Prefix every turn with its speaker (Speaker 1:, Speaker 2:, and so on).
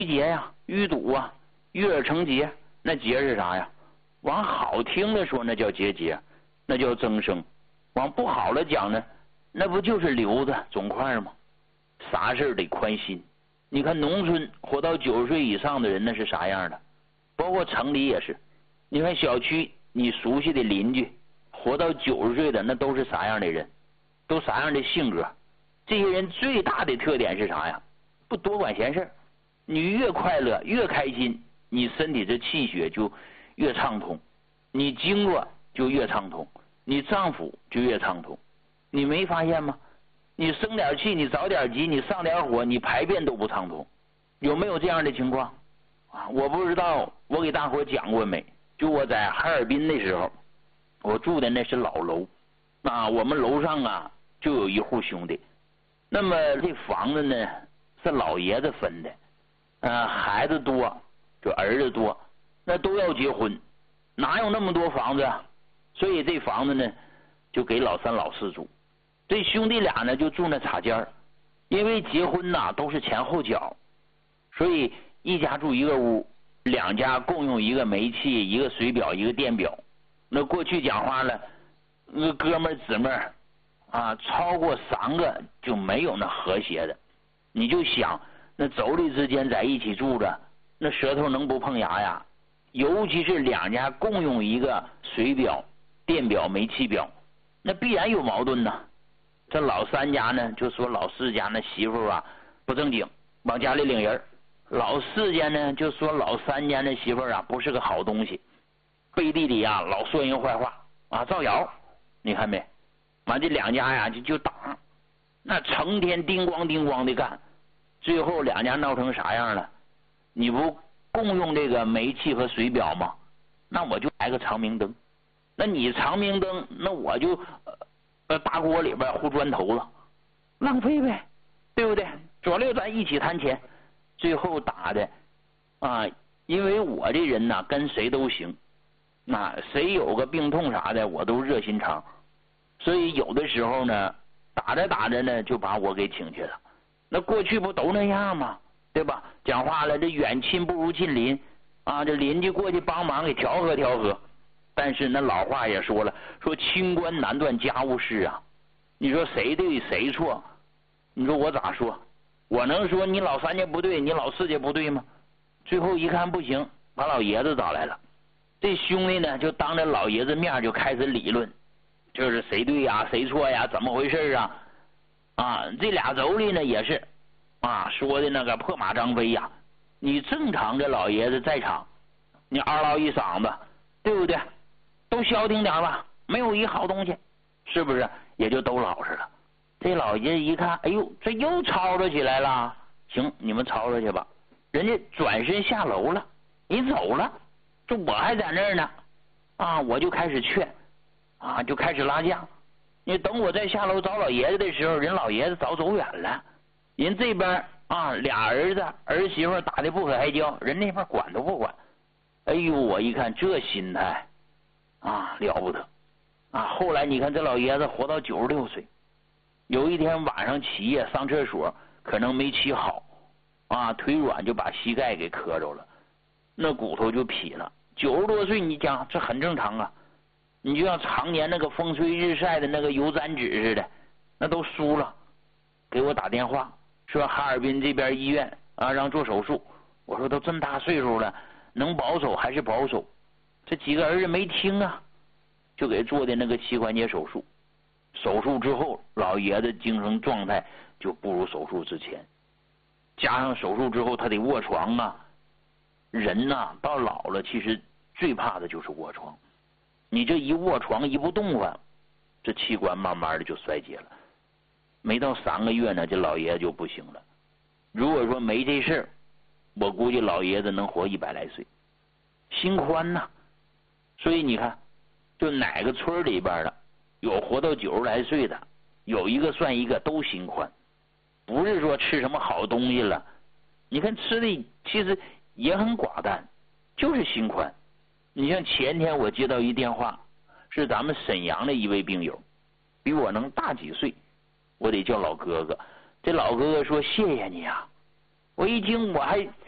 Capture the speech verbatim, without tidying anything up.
Speaker 1: 劫呀、淤堵啊、郁而成结。那结是啥呀？往好听的说，那叫结节，那叫增生；往不好的讲呢，那不就是瘤子、肿块吗？啥事得宽心。你看农村活到九十岁以上的人，那是啥样的？包括城里也是。你看小区你熟悉的邻居，活到九十岁的那都是啥样的人？都啥样的性格？这些人最大的特点是啥呀？不多管闲事。你越快乐越开心，你身体这气血就越畅通，你经络就越畅通，你脏腑就越畅通。你没发现吗？你生点气，你着点急，你上点火，你排便都不畅通。有没有这样的情况啊？我不知道我给大伙讲过没。就我在哈尔滨的时候，我住的那是老楼啊，我们楼上啊就有一户兄弟。那么这房子呢是老爷子分的，呃，孩子多，就儿子多，那都要结婚，哪有那么多房子啊？所以这房子呢就给老三老四住。这兄弟俩呢就住那插间儿，因为结婚呐都是前后脚，所以一家住一个屋，两家共用一个煤气、一个水表、一个电表。那过去讲话了，那哥们儿姊妹儿啊，超过三个就没有那和谐的。你就想那妯娌之间在一起住着，那舌头能不碰牙呀？尤其是两家共用一个水表、电表、煤气表，那必然有矛盾呢。这老三家呢就说老四家那媳妇啊不正经，往家里领人。老四家呢就说老三家那媳妇啊不是个好东西，背地里啊老说人坏话啊，造谣。你看没？完这两家呀就就打，那成天叮咣叮咣的干，最后两家闹成啥样了？你不共用这个煤气和水表吗？那我就来个长明灯，那你长明灯，那我就呃大锅里边糊砖头了，浪费呗，对不对？左右咱一起谈钱，最后打的啊，因为我这人呐跟谁都行，那谁有个病痛啥的我都热心肠，所以有的时候呢打着打着呢就把我给请去了。那过去不都那样吗？对吧？讲话了，这远亲不如近邻啊，这邻居过去帮忙给调和调和。但是那老话也说了，说清官难断家务事啊。你说谁对谁错？你说我咋说？我能说你老三家不对，你老四家不对吗？最后一看不行，把老爷子找来了。这兄弟呢就当着老爷子面就开始理论，就是谁对呀谁错呀，怎么回事啊？啊，这俩妯娌呢也是啊，说的那个破马张飞呀。你正常这老爷子在场，你嗷唠一嗓子，对不对？都消停点吧，没有一好东西，是不是？也就都老实了。这老爷子一看，哎呦，这又吵吵起来了。行，你们吵吵去吧。人家转身下楼了，你走了，这我还在那儿呢。啊，我就开始劝，啊，就开始拉架。你等我再下楼找老爷子的时候，人老爷子早走远了。人这边啊，俩儿子儿媳妇打的不可开交，人那边管都不管。哎呦，我一看这心态啊，了不得啊！后来你看这老爷子活到九十六岁，有一天晚上起夜上厕所，可能没起好啊，腿软就把膝盖给磕着了，那骨头就劈了。九十多岁，你讲这很正常啊。你就像常年那个风吹日晒的那个油毡纸似的，那都酥了。给我打电话说哈尔滨这边医院啊让做手术，我说都这么大岁数了，能保守还是保守？这几个儿子没听啊，就给做的那个膝关节手术。手术之后，老爷子精神状态就不如手术之前，加上手术之后他得卧床啊。人呐、啊、到老了，其实最怕的就是卧床。你这一卧床一不动弹，这器官慢慢的就衰竭了。没到三个月呢，这老爷子就不行了。如果说没这事儿，我估计老爷子能活一百来岁。心宽呐，所以你看，就哪个村里边的有活到九十来岁的，有一个算一个，都心宽。不是说吃什么好东西了，你看吃的其实也很寡淡，就是心宽。你像前天我接到一电话，是咱们沈阳的一位病友，比我能大几岁，我得叫老哥哥。这老哥哥说谢谢你啊，我一听我还